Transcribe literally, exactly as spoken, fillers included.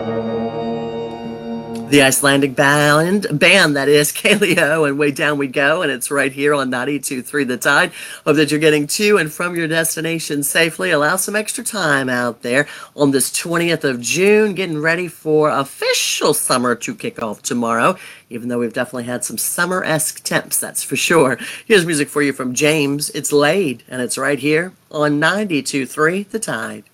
The Icelandic band, band that is Kaleo, and Way Down We Go, and it's right here on ninety-two point three The Tide. Hope that you're getting to and from your destination safely. Allow some extra time out there on this twentieth of June, getting ready for official summer to kick off tomorrow, even though we've definitely had some summer-esque temps, that's for sure. Here's music for you from James. It's Laid, and it's right here on ninety-two point three The Tide.